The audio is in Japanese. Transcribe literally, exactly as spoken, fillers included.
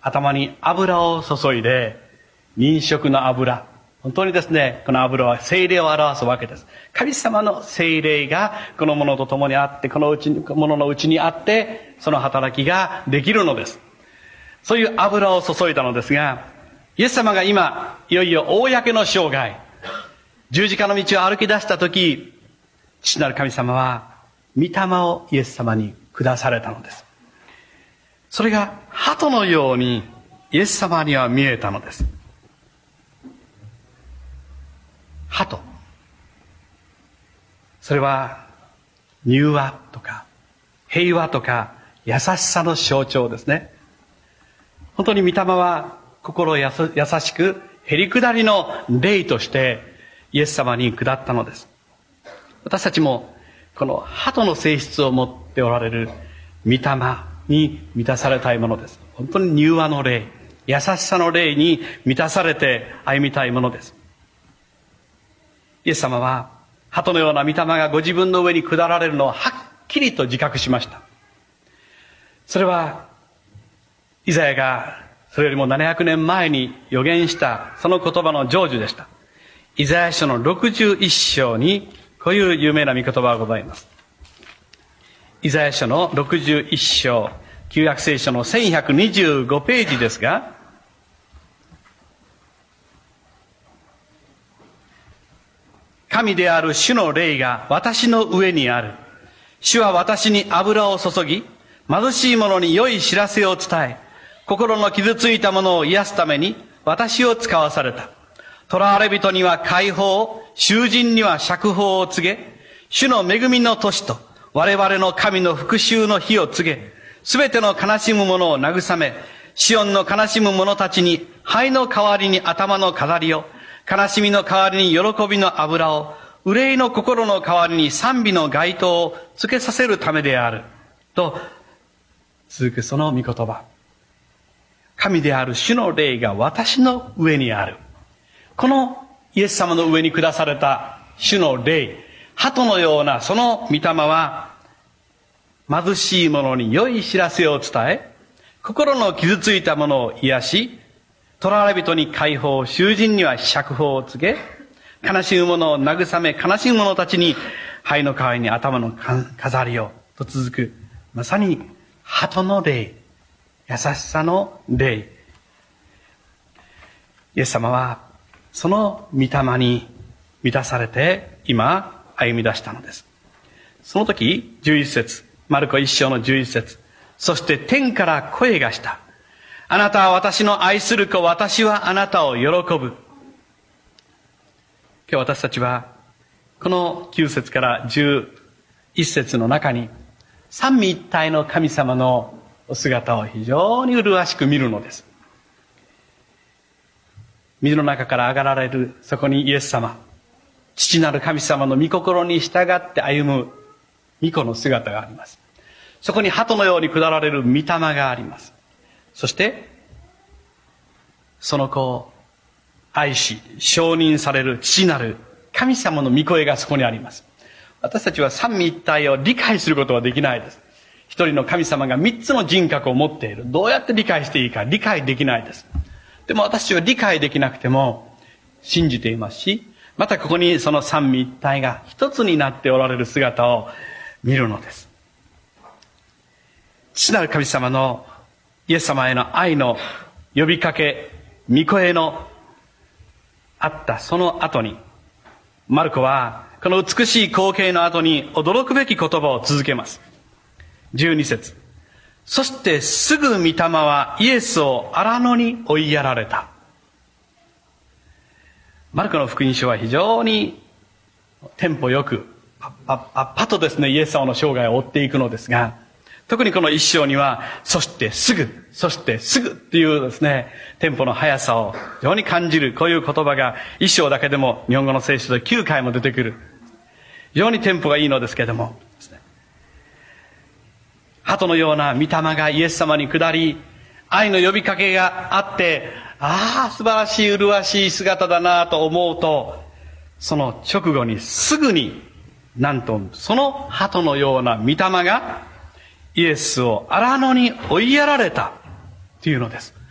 頭に油を注いで、認識の油。本当にですね、この油は聖霊を表すわけです。神様の聖霊がこのものと共にあって、このうちに、もののうちにあって、その働きができるのです。そういう油を注いだのですが、イエス様が今、いよいよ公の生涯、十字架の道を歩き出したとき、父なる神様は、御霊をイエス様に下されたのです。それが鳩のようにイエス様には見えたのです。鳩。それは柔和とか平和とか優しさの象徴ですね。本当に御霊は心やす優しくへりくだりの霊としてイエス様に下ったのです。私たちもこの鳩の性質を持っておられる御霊に満たされたいものです。本当に柔和の霊、優しさの霊に満たされて歩みたいものです。イエス様は鳩のような御霊がご自分の上に下られるのをはっきりと自覚しました。それはイザヤがそれよりもななひゃくねんまえに予言したその言葉の成就でした。イザヤ書のろくじゅういっ章にこういう有名な御言葉がございます。イザヤ書のろくじゅういっ章、旧約聖書のせんひゃくにじゅうごページですが、神である主の霊が私の上にある。主は私に油を注ぎ、貧しい者に良い知らせを伝え、心の傷ついた者を癒すために私を使わされた。囚われ人には解放、囚人には釈放を告げ、主の恵みの年と我々の神の復讐の日を告げ、すべての悲しむ者を慰め、シオンの悲しむ者たちに灰の代わりに頭の飾りを、悲しみの代わりに喜びの油を、憂いの心の代わりに賛美の街灯をつけさせるためである。と、続くその御言葉。神である主の霊が私の上にある。このイエス様の上に下された主の霊、鳩のようなその御霊は、貧しい者に良い知らせを伝え、心の傷ついた者を癒し、囚われ人に解放、囚人には釈放を告げ、悲しむ者を慰め、悲しむ者たちに灰の代わりに頭の飾りを、と続く、まさに鳩の霊、優しさの霊。イエス様はその御霊に満たされて今歩み出したのです。その時じゅういち節、マルコいっ章のじゅういち節、そして天から声がした。あなたは私の愛する子、私はあなたを喜ぶ。今日私たちはこのきゅう節からじゅういち節の中に三位一体の神様のお姿を非常に麗しく見るのです。水の中から上がられるそこにイエス様、父なる神様の御心に従って歩む御子の姿があります。そこに鳩のように下られる御霊があります。そしてその子を愛し承認される父なる神様の御声がそこにあります。私たちは三位一体を理解することはできないです。一人の神様が三つの人格を持っている。どうやって理解していいか理解できないです。でも私は理解できなくても信じていますし、またここにその三位一体が一つになっておられる姿を見るのです。父なる神様のイエス様への愛の呼びかけ、御声のあったその後に、マルコはこの美しい光景の後に驚くべき言葉を続けます。じゅうに節、そしてすぐ御霊はイエスを荒野に追いやられた。マルコの福音書は非常にテンポよくパッパッパッパとですねイエス様の生涯を追っていくのですが、特にこの一章にはそしてすぐそしてすぐっていうですねテンポの速さを非常に感じる、こういう言葉が一章だけでも日本語の聖書できゅうかいも出てくる。非常にテンポがいいのですけれども、鳩のような御霊がイエス様に下り、愛の呼びかけがあって、ああ素晴らしい麗しい姿だなと思うと、その直後にすぐになんとその鳩のような御霊がイエスを荒野に追いやられたというのです。